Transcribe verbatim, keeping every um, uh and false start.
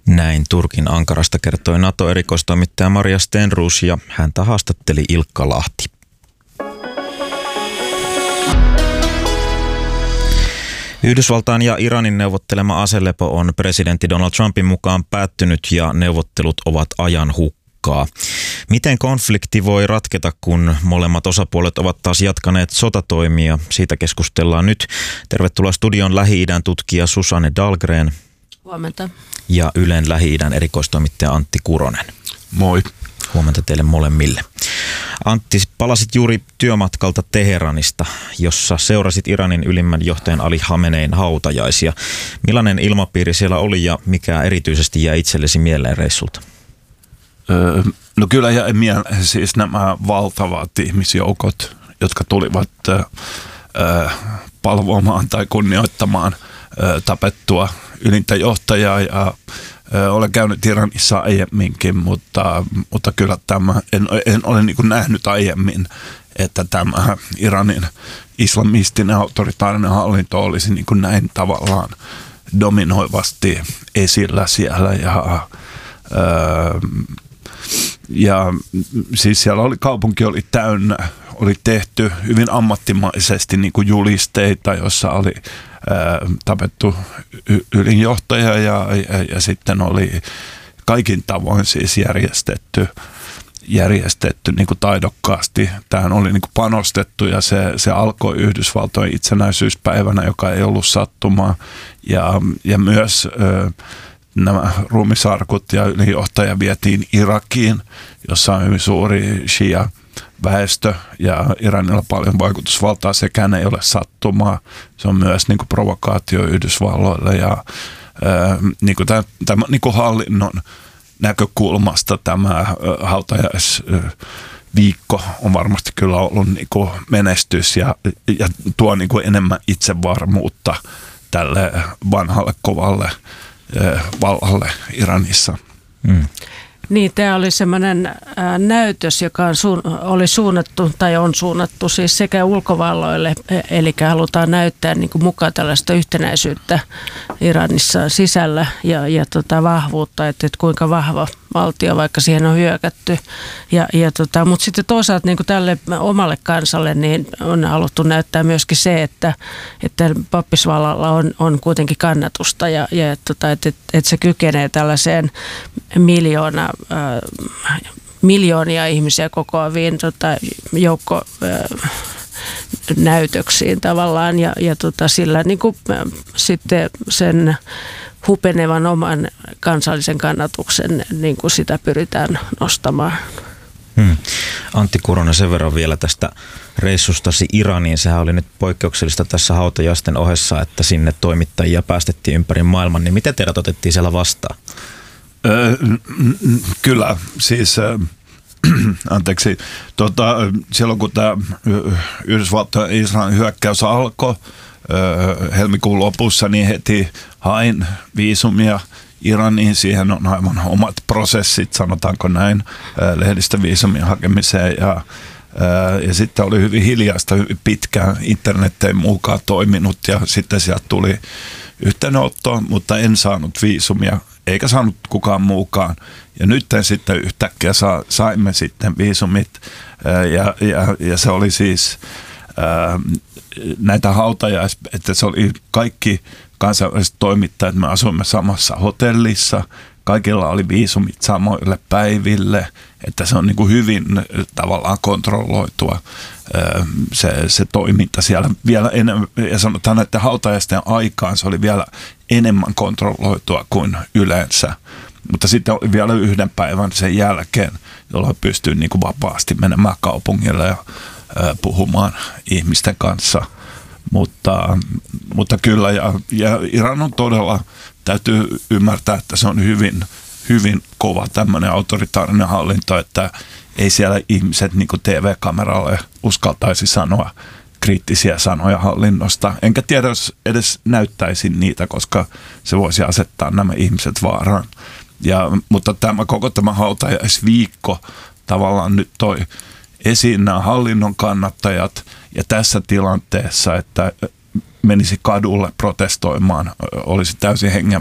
Näin Turkin Ankarasta kertoi NATO-erikoistoimittaja Maria Stenroos ja häntä haastatteli Ilkka Lahti. Yhdysvaltain ja Iranin neuvottelema aselepo on presidentti Donald Trumpin mukaan päättynyt ja neuvottelut ovat ajan hukkaa. Miten konflikti voi ratketa, kun molemmat osapuolet ovat taas jatkaneet sotatoimia? Siitä keskustellaan nyt. Tervetuloa studion Lähi-idän tutkija Susanne Dahlgren. Huomenta. Ja Ylen Lähi-idän erikoistoimittaja Antti Kuronen. Moi. Huomenta teille molemmille. Antti, palasit juuri työmatkalta Teheranista, jossa seurasit Iranin ylimmän johtajan Ali Khamenein hautajaisia. Millainen ilmapiiri siellä oli ja mikä erityisesti jäi itsellesi mieleen reissulta? Öö, no kyllä jäi mieleen siis nämä valtavat ihmisjoukot, jotka tulivat öö, palvomaan tai kunnioittamaan öö, tapettua ylintä johtajaa ja olen käynyt Iranissa aiemminkin, mutta, mutta kyllä tämä, en, en ole niin kuin nähnyt aiemmin, että tämä Iranin islamistinen autoritaarinen hallinto olisi niin kuin näin tavallaan dominoivasti esillä siellä. Ja, ja siis siellä oli, kaupunki oli täynnä, oli tehty hyvin ammattimaisesti niin kuin julisteita, jossa oli tapettu ylinjohtaja ja, ja, ja sitten oli kaikin tavoin siis järjestetty, järjestetty niin kuin taidokkaasti. Tähän oli niin kuin panostettu ja se, se alkoi Yhdysvaltojen itsenäisyyspäivänä, joka ei ollut sattumaa. Ja, ja myös ö, nämä ruumisarkut ja ylinjohtaja vietiin Irakiin, jossa on hyvin suuri shia väestö ja Iranilla paljon vaikutusvaltaa, sekään ei ole sattumaa. Se on myös niin kuin provokaatio Yhdysvalloille ja ää, niin kuin tämän, tämän niin kuin hallinnon näkökulmasta tämä hautajaisviikko on varmasti kyllä ollut niin kuin menestys ja, ja tuo niin kuin enemmän itsevarmuutta tälle vanhalle kovalle ää, vallalle Iranissa. Mm. Niin, tämä oli semmoinen näytös, joka on suun, oli suunnattu tai on suunnattu siis sekä ulkovalloille, eli halutaan näyttää niin kuin mukaan tällaista yhtenäisyyttä Iranissa sisällä ja, ja tota vahvuutta, että, että kuinka vahva valtio, vaikka siihen on hyökätty. Ja, ja tota, mutta sitten toisaalta niin kuin tälle omalle kansalle niin on haluttu näyttää myöskin se, että, että pappisvallalla on, on kuitenkin kannatusta ja, ja tota, että, että se kykenee tällaiseen miljoona, äh, miljoonia ihmisiä kokoaviin tota, joukko äh, näytöksiin tavallaan ja, ja tota, sillä niin kuin, äh, sitten sen hupenevan oman kansallisen kannatuksen, niin kuin sitä pyritään nostamaan. Hmm. Antti Kuronen, sen verran vielä tästä reissustasi Iraniin. Sehän oli nyt poikkeuksellista tässä hautajaisten ohessa, että sinne toimittajia päästettiin ympäri maailman. Niin miten teidät otettiin siellä vastaan? Öö, kyllä, siis äh, anteeksi, tota, silloin kun tämä Yhdysvaltojen Israelin hyökkäys alkoi öö, helmikuun lopussa, niin heti hain viisumia Iraniin. Siihen on aivan omat prosessit, sanotaanko näin, lehdistöviisumin hakemiseen ja, ja sitten oli hyvin hiljaista, hyvin pitkään, internet ei muukaan toiminut ja sitten sieltä tuli yhteydenotto, mutta en saanut viisumia eikä saanut kukaan muukaan. Ja nyt sitten yhtäkkiä sa, saimme sitten viisumit ja, ja, ja se oli siis ää, näitä hautajais, että se oli kaikki kansainväliset toimittajat, me asuimme samassa hotellissa, kaikilla oli viisumit samoille päiville, että se on niin kuin hyvin tavallaan kontrolloitua se, se toiminta siellä vielä enemmän, ja sanotaan, että hautajaisten aikaan se oli vielä enemmän kontrolloitua kuin yleensä, mutta sitten oli vielä yhden päivän sen jälkeen, jolloin pystyy niin kuin vapaasti menemään kaupungille ja puhumaan ihmisten kanssa. Mutta, mutta kyllä, ja, ja Iran on todella, täytyy ymmärtää, että se on hyvin, hyvin kova tämmöinen autoritaarinen hallinto, että ei siellä ihmiset niin kuin T V-kameralle uskaltaisi sanoa kriittisiä sanoja hallinnosta. Enkä tiedä, jos edes näyttäisin niitä, koska se voisi asettaa nämä ihmiset vaaraan. Ja, mutta tämä koko tämä hautajaisviikko tavallaan nyt toi esiin nämä hallinnon kannattajat ja tässä tilanteessa, että menisi kadulle protestoimaan, olisi täysin hengen